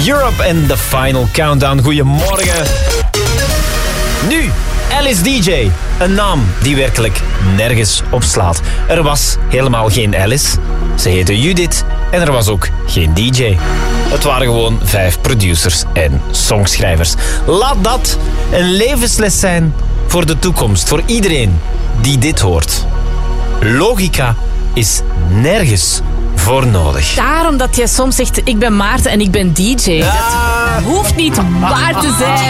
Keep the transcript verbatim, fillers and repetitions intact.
Europe en The Final Countdown. Goedemorgen. Nu, Alice D J. Een naam die werkelijk nergens op slaat. Er was helemaal geen Alice. Ze heette Judith en er was ook geen D J. Het waren gewoon vijf producers en songschrijvers. Laat dat een levensles zijn voor de toekomst. Voor iedereen die dit hoort. Logica is nergens voor nodig. Daarom dat jij soms zegt, ik ben Maarten en ik ben D J. Ja. Dat hoeft niet waar te zijn.